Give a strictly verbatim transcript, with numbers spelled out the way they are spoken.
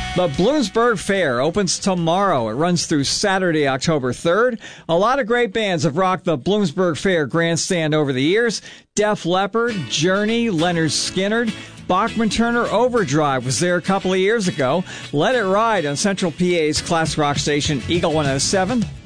The Bloomsburg Fair opens tomorrow. It runs through Saturday, October third. A lot of great bands have rocked the Bloomsburg Fair grandstand over the years. Def Leppard, Journey, Lynyrd Skynyrd, Bachman Turner Overdrive was there a couple of years ago. Let It Ride on Central P A's class rock station Eagle one oh seven.